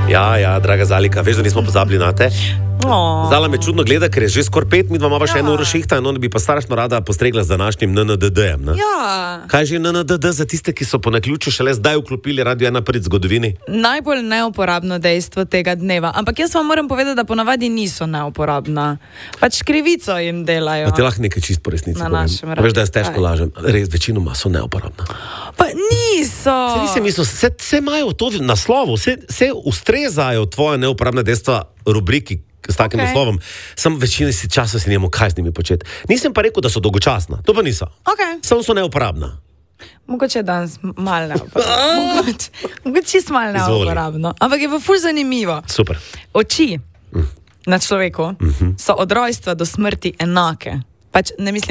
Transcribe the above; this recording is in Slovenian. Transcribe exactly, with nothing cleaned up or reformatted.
Ja, ja, draga Zalika, veš, da nismo pozabili na te. Oh. Zala me čudno gleda, ker je že skoraj pet, mi dva imamo še eno uro šihta in on bi pa strašno rada postregla z današnjim N N D D-jem. Ne? Ja. Kaj je že N N D D za tiste, ki so po naključju šele zdaj vklopili Radio ena pred zgodovini? Najbolj neuporabno dejstvo tega dneva. Ampak jaz vam moram povedati, da ponavadi niso neuporabna. Pač krivico jim delajo. Pa ti lahko nekaj čist po resnici povem. Veš, da jaz težko lažem. Res, večinoma so neuporabna. Pa niso. Se nisem mislil, se, se imajo to na slovu, se, se ustrezajo tvoje neuporabne dejstva rubriki s takim Okay. naslovom. Sam večino si časa si njemu kaj z njimi početi. Nisem pa rekel, da so dolgočasna. To pa niso. Okay. Samo so neuporabna. Mogoče danes malo neuporabno. Mogoče, mogoče čist malo neuporabno. Ampak je pa ful zanimivo. Super. Oči mm. na človeku mm-hmm. so od rojstva do smrti enake. Pač ne mislim